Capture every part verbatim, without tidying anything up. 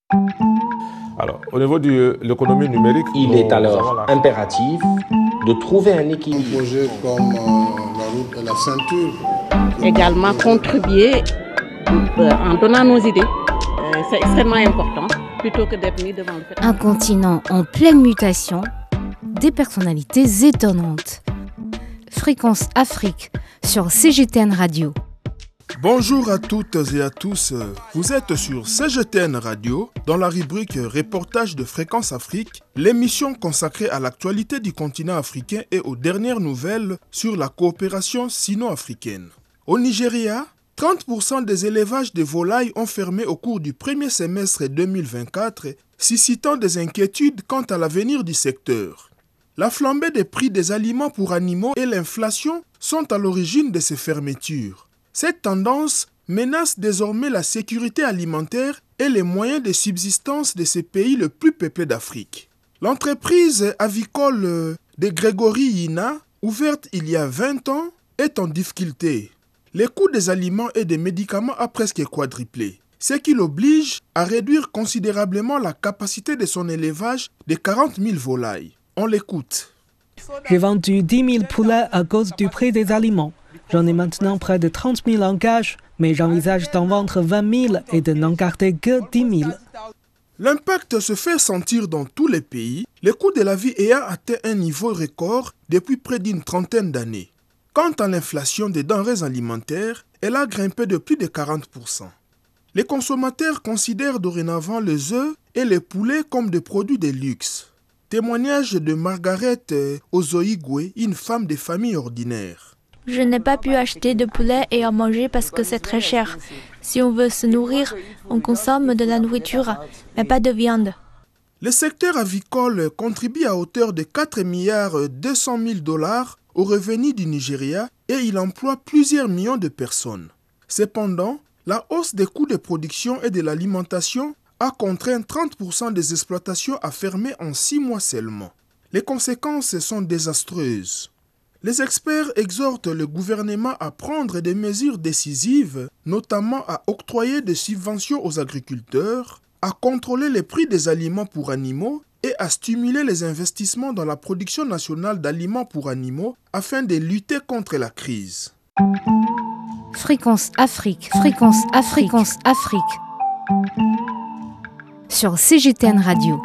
Alors, au niveau de l'économie numérique, il est alors la... impératif de trouver un équilibre. Un projet comme euh, la route de la ceinture. Également contribuer euh, en donnant nos idées, euh, c'est extrêmement important, plutôt que d'être mis devant le fait. Un continent en pleine mutation, des personnalités étonnantes. Fréquence Afrique sur C G T N Radio. Bonjour à toutes et à tous, vous êtes sur C G T N Radio dans la rubrique Reportage de Fréquence Afrique, l'émission consacrée à l'actualité du continent africain et aux dernières nouvelles sur la coopération sino-africaine. Au Nigeria, trente pour cent des élevages de volailles ont fermé au cours du premier semestre deux mille vingt-quatre, suscitant des inquiétudes quant à l'avenir du secteur. La flambée des prix des aliments pour animaux et l'inflation sont à l'origine de ces fermetures. Cette tendance menace désormais la sécurité alimentaire et les moyens de subsistance de ces pays les plus peuplés d'Afrique. L'entreprise avicole de Grégory Yina, ouverte il y a vingt ans, est en difficulté. Les coûts des aliments et des médicaments a presque quadruplé, ce qui l'oblige à réduire considérablement la capacité de son élevage de quarante mille volailles. On l'écoute. J'ai vendu dix mille poulets à cause du prix des aliments. J'en ai maintenant près de trente mille en cage, mais j'envisage d'en vendre vingt mille et de n'en garder que dix mille. L'impact se fait sentir dans tous les pays, le coût de la vie ayant atteint un niveau record depuis près d'une trentaine d'années. Quant à l'inflation des denrées alimentaires, elle a grimpé de plus de quarante pour cent. Les consommateurs considèrent dorénavant les œufs et les poulets comme des produits de luxe. Témoignage de Margaret Ozoigwe, une femme de famille ordinaire. Je n'ai pas pu acheter de poulet et en manger parce que c'est très cher. Si on veut se nourrir, on consomme de la nourriture, mais pas de viande. Le secteur avicole contribue à hauteur de quatre milliards deux cent mille dollars aux revenus du Nigeria et il emploie plusieurs millions de personnes. Cependant, la hausse des coûts de production et de l'alimentation a contraint trente pour cent des exploitations à fermer en six mois seulement. Les conséquences sont désastreuses. Les experts exhortent le gouvernement à prendre des mesures décisives, notamment à octroyer des subventions aux agriculteurs, à contrôler les prix des aliments pour animaux et à stimuler les investissements dans la production nationale d'aliments pour animaux afin de lutter contre la crise. Fréquence Afrique, Fréquence Afrique, Fréquence Afrique. Sur C G T N Radio.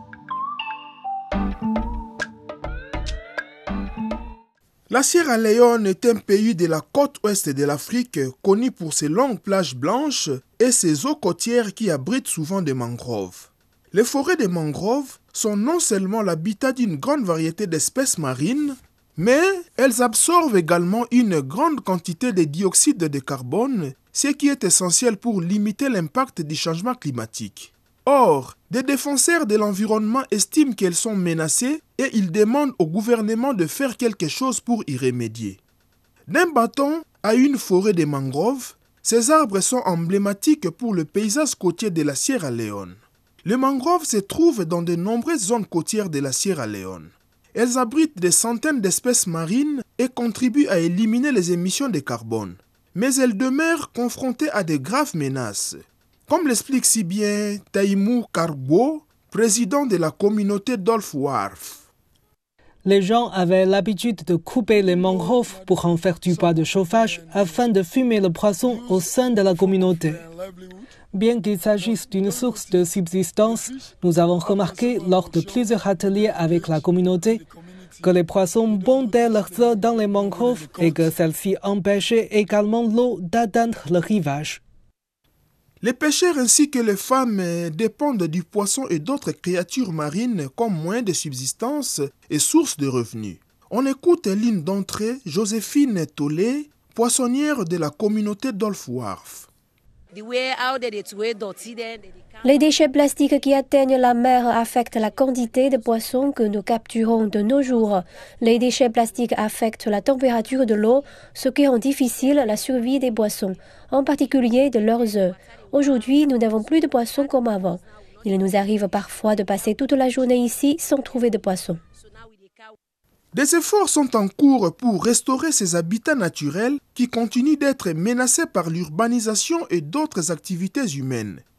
La Sierra Leone est un pays de la côte ouest de l'Afrique connu pour ses longues plages blanches et ses eaux côtières qui abritent souvent des mangroves. Les forêts de mangroves sont non seulement l'habitat d'une grande variété d'espèces marines, mais elles absorbent également une grande quantité de dioxyde de carbone, ce qui est essentiel pour limiter l'impact du changement climatique. Or, des défenseurs de l'environnement estiment qu'elles sont menacées et ils demandent au gouvernement de faire quelque chose pour y remédier. D'un bâton à une forêt de mangroves, ces arbres sont emblématiques pour le paysage côtier de la Sierra Leone. Les mangroves se trouvent dans de nombreuses zones côtières de la Sierra Leone. Elles abritent des centaines d'espèces marines et contribuent à éliminer les émissions de carbone. Mais elles demeurent confrontées à de graves menaces. Comme l'explique si bien Taïmou Karbo, président de la communauté d'Olf Wharf. Les gens avaient l'habitude de couper les mangroves pour en faire du bois de chauffage afin de fumer le poisson au sein de la communauté. Bien qu'il s'agisse d'une source de subsistance, nous avons remarqué lors de plusieurs ateliers avec la communauté que les poissons bondaient leurs œufs dans les mangroves et que celles-ci empêchaient également l'eau d'atteindre le rivage. Les pêcheurs ainsi que les femmes dépendent du poisson et d'autres créatures marines comme moyen de subsistance et source de revenus. On écoute l'une d'entre eux, Joséphine Tolé, poissonnière de la communauté d'Olf Wharf. Les déchets plastiques qui atteignent la mer affectent la quantité de poissons que nous capturons de nos jours. Les déchets plastiques affectent la température de l'eau, ce qui rend difficile la survie des poissons, en particulier de leurs œufs. Aujourd'hui, nous n'avons plus de poissons comme avant. Il nous arrive parfois de passer toute la journée ici sans trouver de poissons. Des efforts sont en cours pour restaurer ces habitats naturels qui continuent d'être menacés par l'urbanisation et d'autres activités humaines.